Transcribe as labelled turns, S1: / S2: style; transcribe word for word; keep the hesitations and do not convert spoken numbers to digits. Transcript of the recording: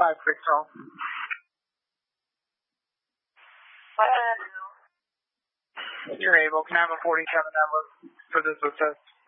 S1: five six roll. If you're able, can I have a forty-seven number for this assist?